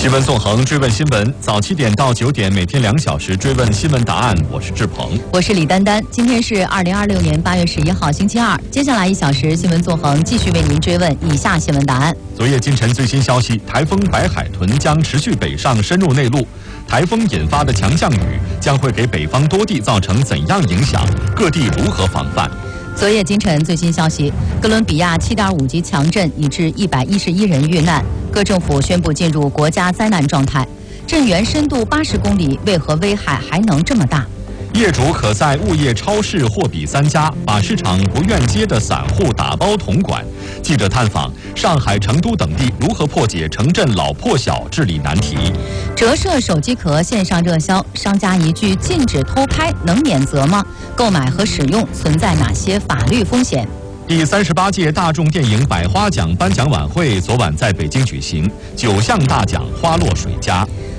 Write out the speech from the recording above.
新闻纵横，追问新闻，早7点到9点，每天2小时追问新闻答案。我是志鹏， 我是李丹丹。今天是2026年8月11号，星期二。接下来1小时，新闻纵横继续为您追问以下新闻答案。 昨夜今晨最新消息，台风白海豚将持续北上，深入内陆。台风引发的强降雨将会给北方多地造成怎样影响？各地如何防范？ 昨夜今晨最新消息，哥伦比亚7.5级强震已致111人遇难，各政府宣布进入国家灾难状态。震源深度80公里，为何危害还能这么大？ 业主可在物业超市货比三家，把市场不愿接的散户打包统管。记者探访上海、成都等地如何破解城镇老破小治理难题。 折射手机壳线上热销，商家一句禁止偷拍能免责吗？购买和使用存在哪些法律风险？ 第38届大众电影百花奖颁奖晚会昨晚在北京举行，9项大奖花落谁家。